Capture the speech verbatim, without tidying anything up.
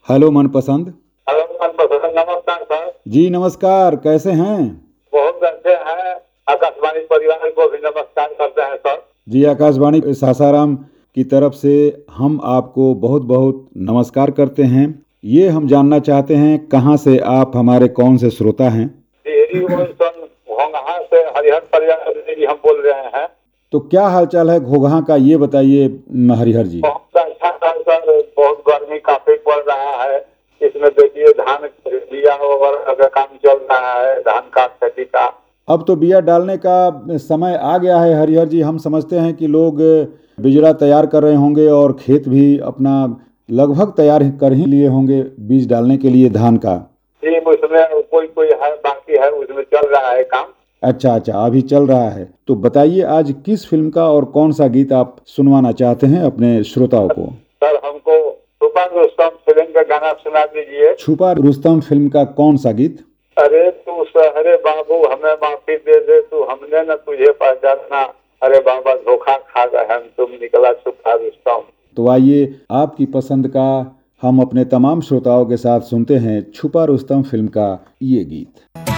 Hello मनपसंद। Hello मनपसंद, नमस्कार सर। जी नमस्कार, कैसे हैं? बहुत अच्छे हैं। आकाशवाणी परिवार को भी नमस्कार करते हैं सर। जी आकाशवाणी सासाराम की तरफ से हम आपको बहुत बहुत नमस्कार करते हैं। ये हम जानना चाहते हैं कहाँ से आप हमारे कौन से श्रोता हैं? डेरी वंशन घोंघा से हरिहर परिवार से हम बोल रहे हैं। तो क्या हालचाल है घोघा का, ये बताइए हरिहर जी। बहुत अच्छा था सर, बहुत गर्मी काफी पड़ रहा है। इसमें देखिए धान बिया वगैरह का काम चल रहा है, धान का खेती का। अब तो बिया डालने का समय आ गया है हरिहर जी। हम समझते हैं कि लोग बिजड़ा तैयार कर रहे होंगे और खेत भी अपना लगभग तैयार कर ही लिए होंगे बीज डालने के लिए धान का। जी, उसमें कोई कोई है, बाकी है, उसमें चल रहा है काम। अच्छा अच्छा, अभी चल रहा है। तो बताइए आज किस फिल्म का और कौन सा गीत आप सुनवाना चाहते हैं अपने श्रोताओं को? सर हमको छुपा रुस्तम फिल्म का गाना सुना दीजिए। छुपा रुस्तम फिल्म का कौन सा गीत? अरे तू सहरे बाबू हमें माफी दे दे, तू हमने न तुझे पहचाना, अरे बाबा धोखा खा गए हम, तुम निकला छुपा रुस्तम। तो आइए आपकी पसंद का हम अपने तमाम श्रोताओं के साथ सुनते हैं छुपा रुस्तम फिल्म का ये गीत।